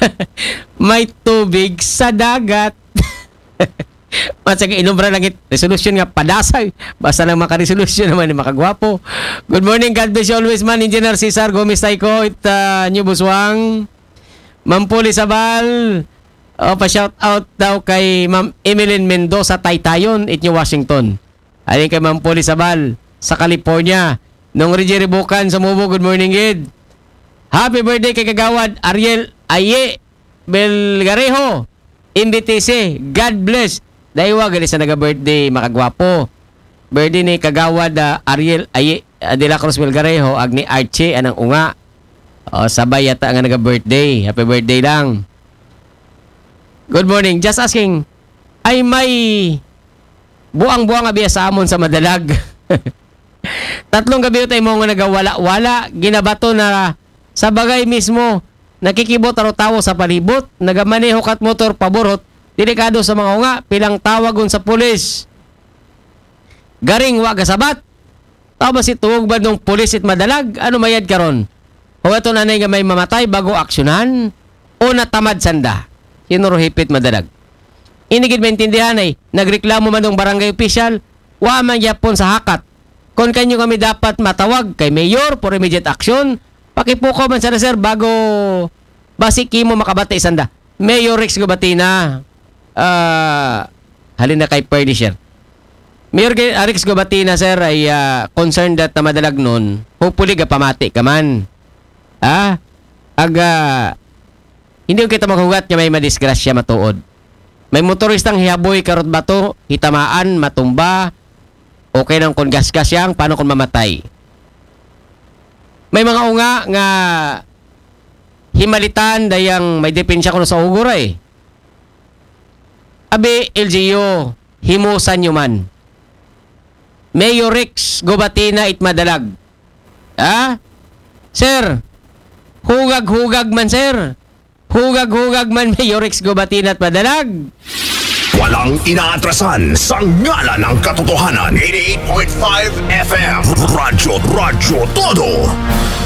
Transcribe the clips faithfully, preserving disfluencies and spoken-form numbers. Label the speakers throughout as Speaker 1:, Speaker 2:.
Speaker 1: May tubig sa dagat. Masag inumbra lang it. Resolution nga padasay. Basta lang makaresolution naman ni makagwapo. Good morning, God bless you always man. Engineer Cesar Gomez Taiko. It uh, New Buswang. Ma'am Puli Sabal. O, pa-shout out daw kay Ma'am Emeline Mendoza Taytayon. It New Washington. Alin kay Ma'am Puli Sabal sa California. Nung Reggie Bukan sa Mubo. Good morning, Gid. Happy birthday kay Kagawad Ariel Aye Belgarejo. M B T C. God bless. Daiwa gali sa naga-birthday makagwapo. Birthday ni Kagawad uh, Ariel Aye uh, de la Cruz Belgarejo ag ni Archie anang unga. O, sabay yata nga naga-birthday. Happy birthday lang. Good morning. Just asking. Ay may buang-buang abiya sa amon sa Madalag. Tatlong gabi tayo mo nga nagawala-wala. Ginabato na sa bagay mismo. Nakikibot aro tawo sa palibot. Nagamaneho kat motor paborot. Delikado sa mga unga, pilang tawagon sa pulis. Garing wa gasabat. Tama si tuwag ba nung pulis it Madalag? Ano mayad karon? O ito nanay nga may mamatay bago aksyonan o natamad sanda. Sinuro hipit Madalag. Inigid maintindihan ay nagreklamo man ng barangay official, wa man yapon sa hakat. Kung kanyo kami dapat matawag kay mayor for immediate action, pakipuko man sana sir bago basiki mo makabati sanda. Mayor Rex Gobatina. Uh, halin na kay Perdisher. Mayor Rex Gobatina sir ay uh, concerned that na Madalag nun, hopefully gapamati ka man. Ah, aga hindi ko kita maghugat nga may madisgrasya matuod. May motoristang hihaboy karot bato, hitamaan, matumba, okay nang kung gas-gas yang, paano kung mamatay. May mga unga nga himalitan dayang may depensya ko sa ugura eh. Abi, L G U, himusan nyo man. Mayor Rex Gobatina it Madalag. Ah? Sir, hugag-hugag man sir. Hugag-hugag man Mayor Rex Gobatina at Madalag.
Speaker 2: Walang inaatrasan sa ngala ng katotohanan. eighty-eight point five F M. Radyo, Radyo Todo.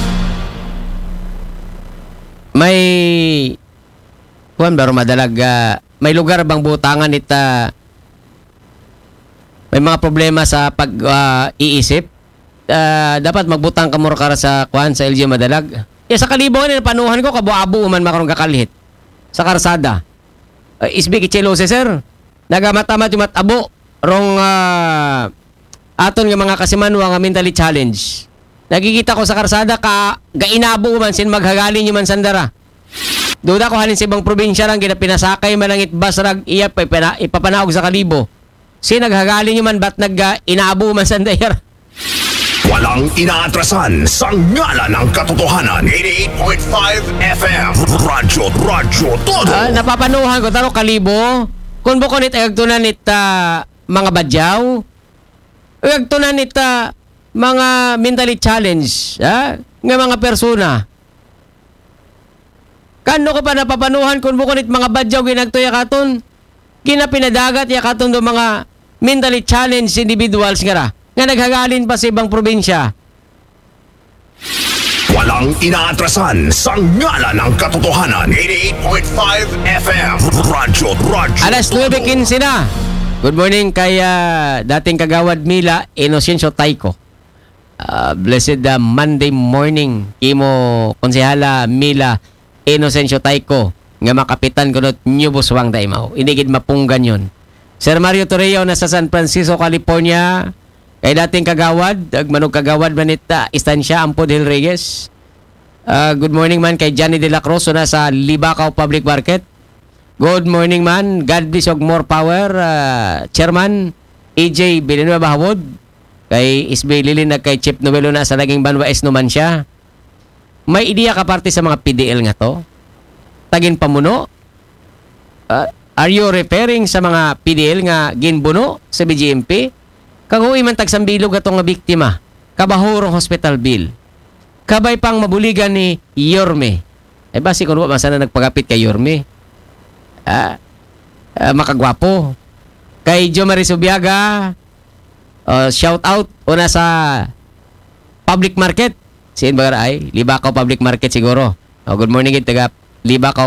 Speaker 1: May kuwan baro Madalag uh, may lugar bang butangan ita may mga problema sa pag-iisip uh, uh, dapat magbutang ka mura kara sa kuwan sa L G U Madalag. Yeah, sa kalibuan na panuhan ko kabu-abo man makarong kakalhit sa karsada. Uh, isbig ichelo sir. Nagamatamat yung matabo rong uh, aton nga mga kasimanwa nga mentally challenge. Nagkikita ko sa karsada ka gainabo man sin maghagalin yung man sandara. Duda ko halin sa ibang probinsya lang ginapinasakay malangit bus rag iya pa ipapanaog sa kalibo. Si naghagalin nyo man ba't nag-inaabo man sa dayar?
Speaker 2: Walang inaatrasan sa ngala ng katotohanan. eighty-eight point five F M. Radyo, Radyo Todo.
Speaker 1: Uh, napapanuhan ko taro kalibo. Kung bukon it agtunan it uh, mga badyaw. Agtunan it uh, mga mentally challenged. Uh, nga mga persona. Kano ko pa napapanuhan kung bukon it mga badyaw ginagtuya katon? Kinapinadagat ya katon do mga mentally challenged individuals nga ra. Nga naghagalin pa sa ibang probinsya.
Speaker 2: Walang inaatrasan sa ngala ng katotohanan. eighty-eight point five F M. Radyo, Radyo
Speaker 1: Alas nine fifteen na. Good morning kay uh, dating kagawad Mila Inocencio Taiko. Uh, blessed uh, Monday morning. Imo konsehala Mila Inocencio Taiko. Nga makapitan ko not New Buswang Daimaw. Inigid mapunggan yun. Sir Mario Torreo nasa San Francisco, California. Kay dating kagawad, agmanog kagawad manita, istansya Ampod Hill Reyes. Uh, good morning man kay Johnny De La Cruz na sa Libacao Public Market. Good morning man, God bless og more power, uh, Chairman A J Villanueva Bahawod. Kay Isbay Lilin na kay Chip Novelo na sa naging Banwa S naman siya. May ideya ka parte sa mga P D L nga to? Tagin pamuno? Uh, are you referring sa mga P D L nga ginbuno sa B G M P? Kaguwi man tagsambilog atong nga biktima. Kabahurong hospital bill. Kabay pang mabuligan ni Yorme. Ay basi kung ba masana nagpagapit kay Yorme. Ah, ah, makagwapo. Kay Jo Marie Subiaga, uh, shout out una sa public market. Siin ba ay? Libacao Public Market siguro. Oh, good morning, taga Libacao